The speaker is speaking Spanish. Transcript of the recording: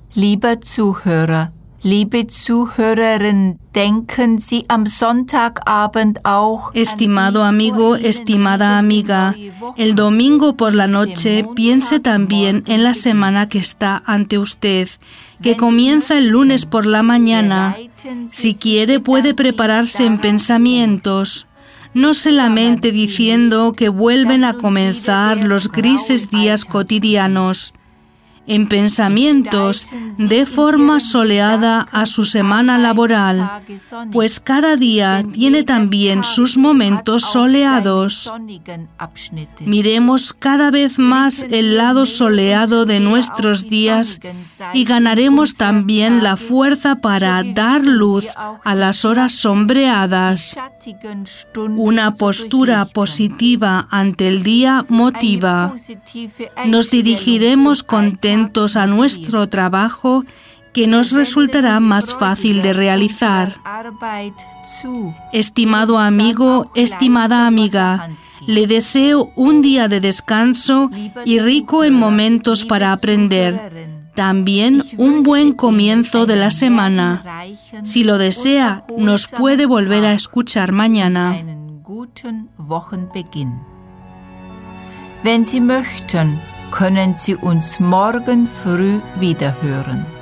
Lieber Zuhörer, liebe Zuhörerin, denken Sie am Sonntagabend auch. Estimado amigo, estimada amiga, el domingo por la noche piense también en la semana que está ante usted, que comienza el lunes por la mañana. Si quiere, puede prepararse en pensamientos. No se lamente diciendo que vuelven a comenzar los grises días cotidianos. En pensamientos, dé forma soleada a su semana laboral, pues cada día tiene también sus momentos soleados. Miremos cada vez más el lado soleado de nuestros días y ganaremos también la fuerza para dar luz a las horas sombreadas. Una postura positiva ante el día motiva. Nos dirigiremos contentos a nuestro trabajo, que nos resultará más fácil de realizar. Estimado amigo, estimada amiga, le deseo un día de descanso y rico en momentos para aprender. También un buen comienzo de la semana. Si lo desea, nos puede volver a escuchar mañana. Wenn Sie möchten, können Sie uns morgen früh wiederhören.